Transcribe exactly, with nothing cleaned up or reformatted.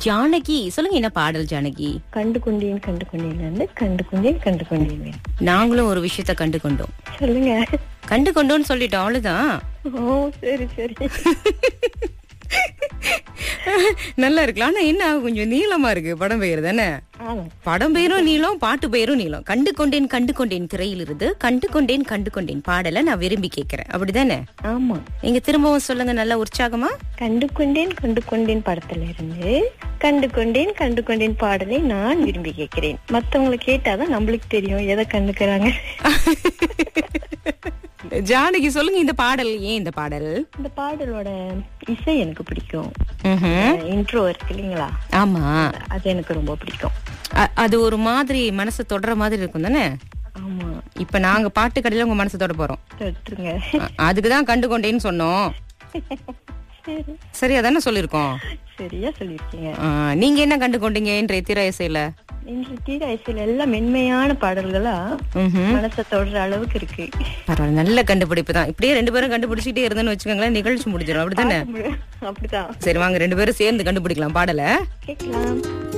ஜானகி சொல்லுங்க, என்ன பாடல் ஜானகி? கண்டு கொண்டேன் கண்டு கொண்டேன் வந்து கண்டு கொண்டேன் கண்டு கொண்டேன். நாங்களும் ஒரு விஷயத்த கண்டு கொண்டோம். சொல்லுங்க. கண்டு கொண்டோம்னு சொல்லிட்டோம், அவ்வளவுதான். ஓ சரி சரி. நல்லா இருக்கலாம். ஆனா என்ன கொஞ்சம் நீளமா இருக்கு படம் பெயர் தானே? படம் பெயரும் நீளம், பாட்டு பெயரும் நீளம். கண்டு கொண்டேன் கண்டு கொண்டேன் திரையில் இருந்து கண்டு கொண்டேன் கண்டு கொண்டேன் பாடலை நான் விரும்பி கேட்கிறேன், அப்படிதானே? ஆமா. நீங்க திரும்பவும் சொல்லுங்க நல்லா உற்சாகமா. கண்டு கொண்டேன் கண்டு கொண்டேன் படத்துல இருந்து கண்டு கொண்டேன் கண்டு கொண்டேன் பாடலை நான் விரும்பி கேட்கிறேன். மத்தவங்களை கேட்டாதான் நம்மளுக்கு தெரியும் எதை கண்டுக்கிறாங்க. ஜானகி சொல்லுங்க, இந்த பாடல் ஏன் இந்த பாடல்? இந்த பாடலோட இசை எனக்கு பிடிக்கும். இன்ட்ரோ இருக்கு இல்லீங்களா? ஆமா, அது எனக்கு ரொம்ப பிடிக்கும். அது ஒரு மாதிரி மனசை தொடர மாதிரி இருக்கும் தானே? ஆமா. இப்ப நாங்க பாட்டு கடையில உங்க மனசை தொட போறோம். தொட்டுருங்க. அதுக்குதான் கண்டு கொண்டேன்னு சொன்னோம். சரியா தானே சொல்லிருக்கோம்? சரியா சொல்லிருக்கீங்க. நீங்க என்ன கண்டு கொண்டீங்க இன்றைய திரை இசையில? இன்று தீர இசையில எல்லாம் மென்மையான பாடல்களா மனசை தொடர அளவுக்கு இருக்கு. பரவாயில்ல, நல்ல கண்டுபிடிப்பு தான். இப்படியே ரெண்டு பேரும் கண்டுபிடிச்சிட்டே இருந்தேன்னு வச்சுக்கோங்களேன், நிகழ்ச்சி முடிஞ்சிடும், அப்படித்தானே? அப்படிதான். சரி, வாங்க ரெண்டு பேரும் சேர்ந்து கண்டுபிடிக்கலாம் பாடலை. கேட்கலாம்.